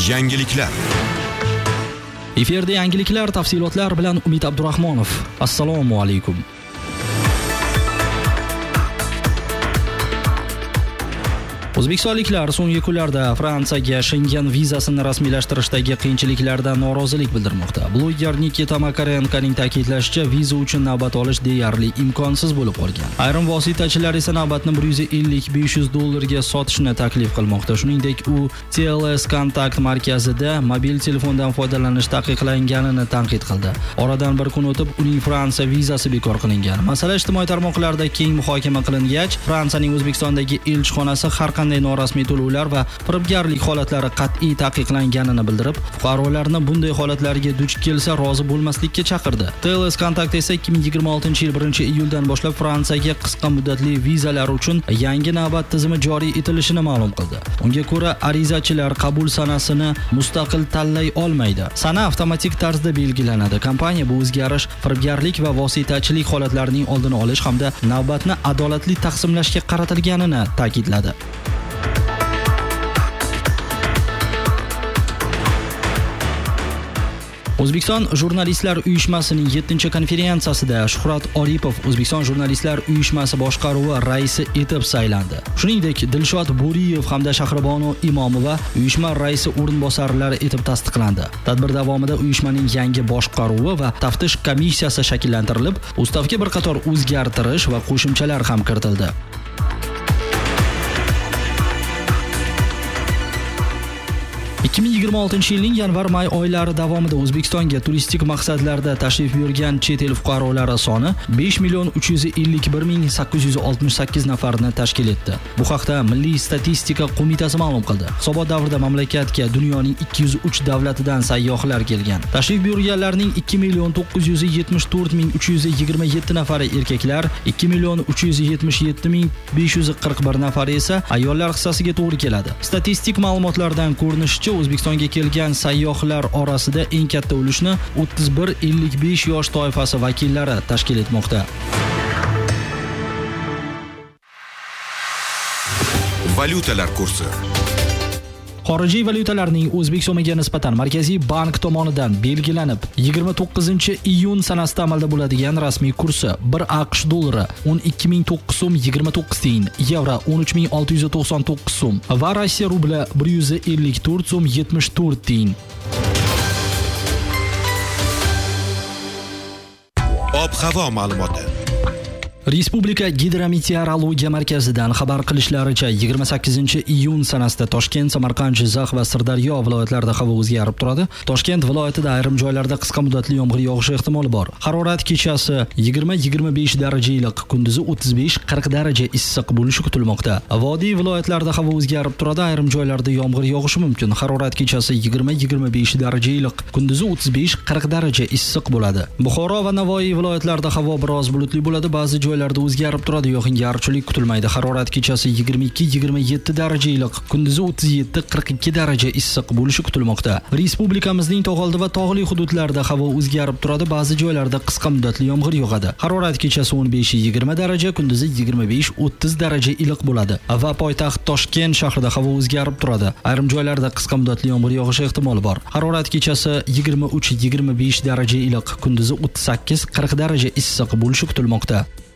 Yangiliklar. Efirda yangiliklar tafsilotlar bilan Umid Abdurahmonov. Assalomu alaykum. O'zbekistonliklar so'nggi kunlarda Fransiyaga Schengen vizasini rasmiylashtirishdagi qiyinchiliklardan norozilik bildirmoqda. Bloger Nikita Makarenkoning ta'kidlashicha, viza uchun navbat olish deyarli imkonsiz bo'lib qolgan. Ayrim vositachilar esa navbatni $150-500 sotishni taklif qilmoqda. Shuningdek, u TLS kontakt markazida mobil telefondan foydalanish taqiqlanganini tanqid qildi. Oradan bir kun o'tib, uning Fransiya vizasi bekor qilingan. Masala ijtimoiy tarmoqlarda keng muhokama qilingach, Fransiyaning O'zbekistondagi elchixonasi har qanday norasmiy to'lovlar va firibgarlik holatlari qat'iy taqiqlanganini bildirib, fuqarolarni bunday holatlarga duch kelsa rozi bo'lmaslikka chaqirdi. TLS kontakt esa 2026-yil 1-iyuldan boshlab Fransiyaga qisqa muddatli vizalar uchun yangi navbat tizimi joriy etilishini ma'lum qildi. Unga ko'ra, arizachilar qabul sanasini mustaqil tanlay olmaydi. Sana avtomatik tarzda belgilanadi. Kompaniya bu o'zgarish firibgarlik va vositachilik holatlarining oldini olish hamda navbatni adolatli taqsimlashga qaratilganini ta'kidladi. O'zbekiston Jurnalistlar uyushmasining 7-konferensiyasida Shuhrat Oripov O'zbekiston Jurnalistlar uyushmasi boshqaruvi raisi etib saylandi. Shuningdek, Dilshod Bo'riyev hamda Shahribonu Imomova uyushma raisi o'rinbosarlari etib tasdiqlandi. Tadbir davomida uyushmaning yangi boshqaruvi va taftish komissiyasi shakllantirilib, ustavga bir qator o'zgartirish va qo'shimchalar ham kiritildi. 2026-yilning yanvar-may oylari davomida O'zbekistonga turistik maqsadlarda tashrif buyurgan chet el fuqarolari soni 5,351,868 nafarni tashkil etdi. Bu haqda Milliy statistika qo'mitasi ma'lum qildi. Hisobot davrida mamlakatga dunyoning 203 davlatidan sayyohlar kelgan. Tashrif buyurganlarning 2,974,327 nafari erkaklar, 2,377,541 nafari esa ayollar hissasiga to'g'ri keladi. Statistik ma'lumotlardan ko'rinishicha, O'zbekistonga kelgan sayyohlar orasida eng katta ulushni 31-55 yosh toifasi vakillari tashkil etmoqda. Valyutalar kursi. Xorijiy valyutalarning o'zbek so'miga nisbatan Markaziy bank tomonidan belgilanib, 29-iyun sanasida amalda bo'ladigan rasmiy kursi 1 AQSh dollari 12.009 so'm 29 tiyin, yevro 13.699 so'm va Rossiya rubli 154 so'm 74 tiyin. Ob-havo ma'lumoti. Respublika Gidrometeorologiya markazidan xabar qilishlaricha, 28-iyun sanasida Toshkent, Samarqand, Jizzax va Sirdaryo viloyatlarida havo o'zgarib turadi. Toshkent viloyatida ayrim joylarda qisqa muddatli yomg'ir yog'ishi ehtimoli bor. Harorat kechasi 20-25 daraja iliq, kunduzi 35-40 daraja issiq bo'lishi kutilmoqda. Vodiy viloyatlarida havo o'zgarib turadi, ayrim joylarda yomg'ir yog'ishi mumkin. Harorat kechasi 20-25 daraja iliq, kunduzi 35-40 daraja issiq bo'ladi. Buxoro va Navoiy viloyatlarida havo biroz bulutli bo'ladi, ba'zi joylarda o'zgarib turadi, yog'ingarchilik kutilmaydi. Harorat kechasi 22-27 daraja iliq, kunduzi 37-42 daraja issiq bo'lishi kutilmoqda. Respublikamizning tog'oldi va tog'li hududlarida havo o'zgarib turadi, ba'zi joylarda qisqa muddatli yomg'ir yog'adi. Harorat kechasi 15-20 daraja, kunduzi 25-30 daraja iliq bo'ladi. Va poytaxt Toshkent shahrida havo o'zgarib turadi. Ayrim joylarda qisqa muddatli yomg'ir yog'ishi ehtimoli bor. Harorat kechasi 23-25 daraja iliq, kunduzi 38-40 daraja issiq bo'lishi kutilmoqda.